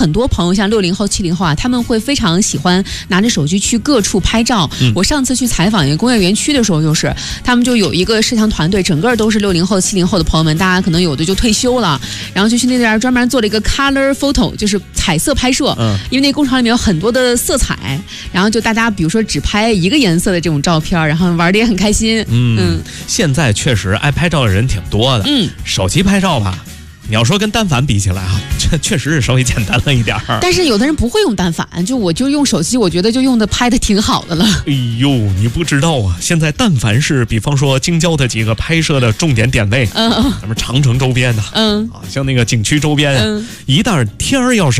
很多朋友像60后、70后啊，他们会非常喜欢拿着手机去各处拍照。我上次去采访一个工业园区的时候，就是他们就有一个摄像团队，整个都是60后、70后的朋友们，大家可能有的就退休了，然后就去那边专门做了一个 color photo， 就是彩色拍摄。因为那工厂里面有很多的色彩，然后就大家比如说只拍一个颜色的这种照片，然后玩的也很开心。 现在确实爱拍照的人挺多的。手机拍照吧，你要说跟单反比起来啊，这确实是稍微简单了一点儿。 但是有的人不会用单反，我就用手机，我觉得就用的拍的挺好的了。 哎呦，你不知道啊，现在但凡是比方说京郊的几个拍摄的重点点位，咱们长城周边的，像那个景区周边，一旦天儿要是